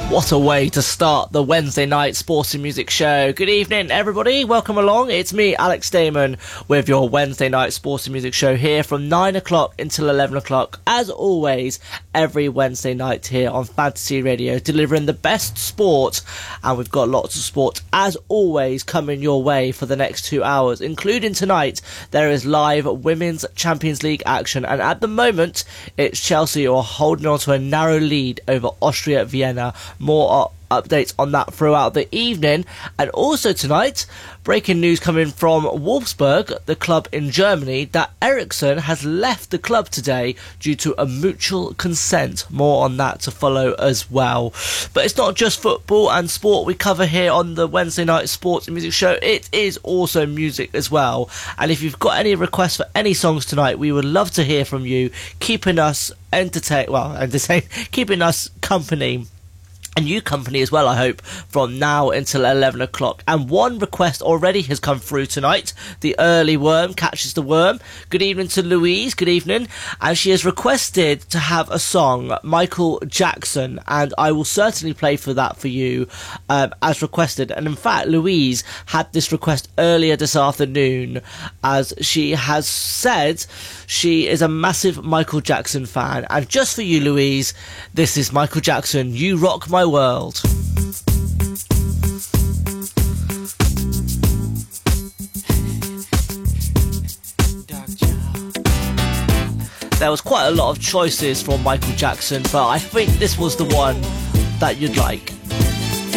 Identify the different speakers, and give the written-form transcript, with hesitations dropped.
Speaker 1: What a way to start the Wednesday night sports and music show. Good evening, everybody. Welcome along. It's me, Alex Damon, with your Wednesday night sports and music show here from 9 o'clock until 11 o'clock. As always, every Wednesday night here on Fantasy Radio, delivering the best sport. And we've got lots of sport, as always, coming your way for the next 2 hours, including tonight. There is live Women's Champions League action. And at the moment, it's Chelsea who are holding on to a narrow lead over Austria Vienna. More updates on that throughout the evening. And also tonight, breaking news coming from Wolfsburg, the club in Germany, that Eriksen has left the club today due to a mutual consent. More on that to follow as well. But it's not just football and sport we cover here on the Wednesday night sports and music show. It is also music as well. And if you've got any requests for any songs tonight, we would love to hear from you, keeping us keeping us company. And you company as well, I hope, from now until 11 o'clock. And one request already has come through tonight. The early worm catches the worm. Good evening to Louise. Good evening. And she has requested to have a song, Michael Jackson. And I will certainly play for that for you as requested. And in fact, Louise had this request earlier this afternoon, as she has said she is a massive Michael Jackson fan. And just for you, Louise, this is Michael Jackson, You Rock My World. There was quite a lot of choices from Michael Jackson, but I think this was the one that you'd like.